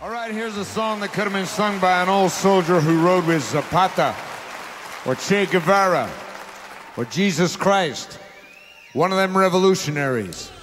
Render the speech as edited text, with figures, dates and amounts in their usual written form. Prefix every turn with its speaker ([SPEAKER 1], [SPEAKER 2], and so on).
[SPEAKER 1] All right, here's a song that could have been sung by an old soldier who rode with Zapata or Che Guevara or Jesus Christ, one of them revolutionaries.